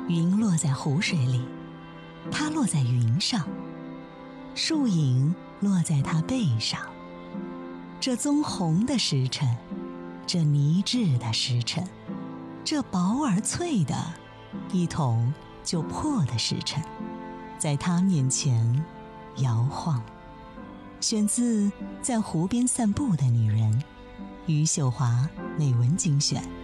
云落在湖水里，它落在云上，树影落在它背上。这棕红的时辰，这泥质的时辰，这薄而脆的一捅就破的时辰，在他面前摇晃。选自《在湖边散步的女人》，余秀华美文精选。